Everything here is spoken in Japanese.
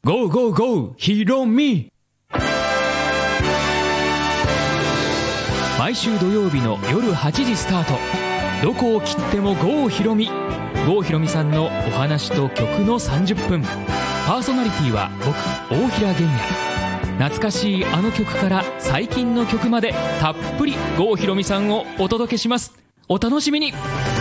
ゴーゴーゴーひろみ。毎週土曜日の夜8時スタート。どこを切っても郷ひろみ。郷ひろみさんのお話と曲の30分。パーソナリティは僕、大平玄也。懐かしいあの曲から最近の曲までたっぷり郷ひろみさんをお届けします。お楽しみに。